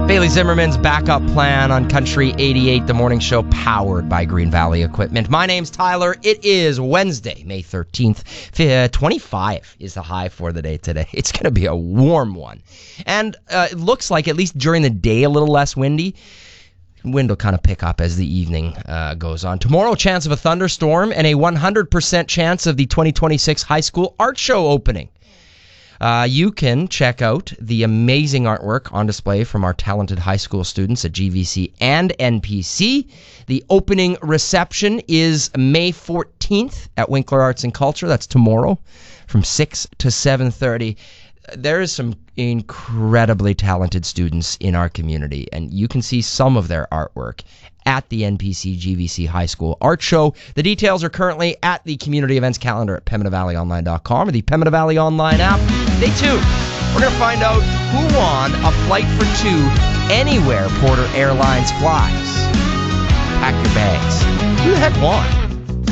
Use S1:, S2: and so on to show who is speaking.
S1: Bailey Zimmerman's backup plan on Country 88, the morning show powered by Green Valley Equipment. My name's Tyler. It is Wednesday, May 13th. 25 is the high for the day today. It's going to be a warm one. And it looks like, at least during the day, a little less windy. Wind will kind of pick up as the evening goes on. Tomorrow, chance of a thunderstorm and a 100% chance of the 2026 high school art show opening. You can check out the amazing artwork on display from our talented high school students at GVC and NPC. The opening reception is May 14th at Winkler Arts and Culture. That's tomorrow from 6 to 7:30. There is some incredibly talented students in our community, and you can see some of their artwork at the NPC GVC High School Art Show. The details are currently at the community events calendar at PembinaValleyOnline.com or the Pembina Valley Online app. Stay tuned. We're going to find out who won a flight for two anywhere Porter Airlines flies. Pack your bags. Who the heck won?